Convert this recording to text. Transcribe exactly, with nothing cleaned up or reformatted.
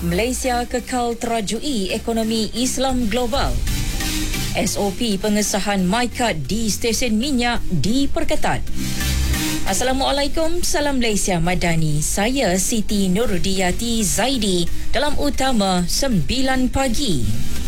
Malaysia kekal terajui ekonomi Islam global. S O P pengesahan MyCard di stesen minyak diperketat. Assalamualaikum, salam Malaysia Madani. Saya Siti Nurudiyati Zaidi dalam Utama sembilan pagi.